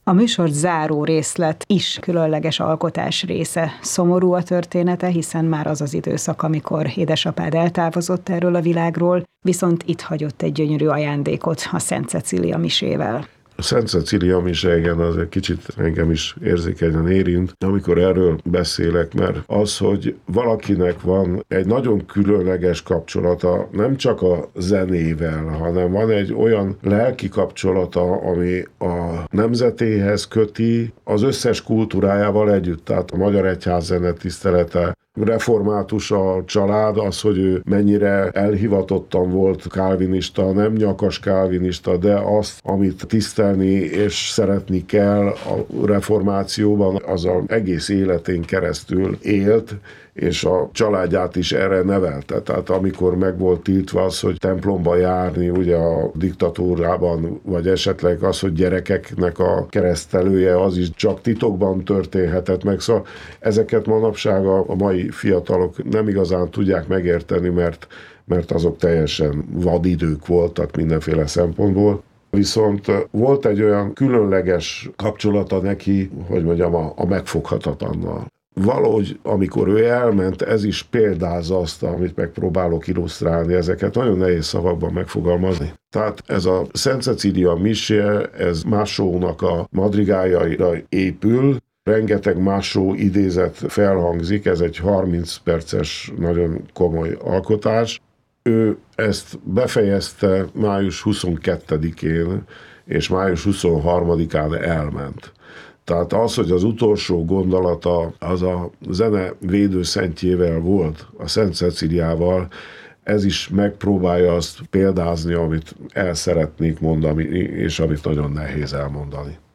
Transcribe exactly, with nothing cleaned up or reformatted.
A műsor záró részlet is különleges alkotás része. Szomorú a története, hiszen már az az időszak, amikor édesapád eltávozott erről a világról, viszont itt hagyott egy gyönyörű ajándékot a Szent Cecília misével. A Szent Cecília mise, igen, az egy kicsit engem is érzékenyen érint, amikor erről beszélek, mert az, hogy valakinek van egy nagyon különleges kapcsolata, nem csak a zenével, hanem van egy olyan lelki kapcsolata, ami a nemzetéhez köti, az összes kultúrájával együtt, tehát a magyar egyház zenetisztelete, református a család, az, hogy ő mennyire elhivatottan volt kálvinista, nem nyakas kálvinista, de azt, amit tisztelni és szeretni kell a reformációban, az az egész életén keresztül élt, és a családját is erre nevelte. Tehát amikor meg volt tiltva az, hogy templomba járni, ugye a diktatúrában, vagy esetleg az, hogy gyerekeknek a keresztelője, az is csak titokban történhetett meg. Szóval ezeket manapság a mai fiatalok nem igazán tudják megérteni, mert, mert azok teljesen vadidők voltak mindenféle szempontból. Viszont volt egy olyan különleges kapcsolata neki, hogy mondjam, a, a megfoghatatlannak. Valahogy, amikor ő elment, ez is példázza azt, amit megpróbálok illusztrálni, ezeket nagyon nehéz szavakban megfogalmazni. Tehát ez a Szent Cecília mise, ez Massónak a madrigájaira épül, rengeteg Massó idézet felhangzik, ez egy harminc perces, nagyon komoly alkotás. Ő ezt befejezte május huszonkettedikén, és május huszonharmadikán elment. Tehát az, hogy az utolsó gondolata az a zene védőszentjével volt, a Szent Cecíliával, ez is megpróbálja azt példázni, amit el szeretnék mondani, és amit nagyon nehéz elmondani.